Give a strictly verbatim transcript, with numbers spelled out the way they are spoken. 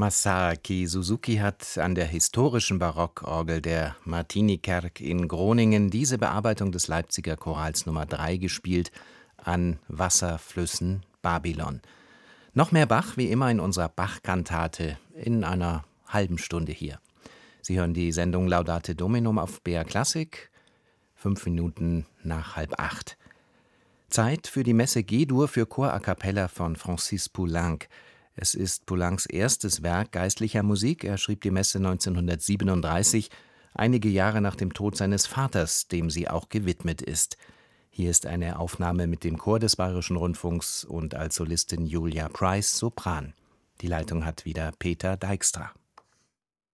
Masaaki Suzuki hat an der historischen Barockorgel der Martini-Kerk in Groningen diese Bearbeitung des Leipziger Chorals Nummer drei gespielt, An Wasserflüssen Babylon. Noch mehr Bach, wie immer in unserer Bach-Kantate, in einer halben Stunde hier. Sie hören die Sendung Laudate Dominum auf B R Klassik, fünf Minuten nach halb acht. Zeit für die Messe G-Dur für Chor a cappella von Francis Poulenc. Es ist Poulencs erstes Werk geistlicher Musik. Er schrieb die Messe neunzehnhundertsiebenunddreißig, einige Jahre nach dem Tod seines Vaters, dem sie auch gewidmet ist. Hier ist eine Aufnahme mit dem Chor des Bayerischen Rundfunks und als Solistin Julia Price, Sopran. Die Leitung hat wieder Peter Dijkstra.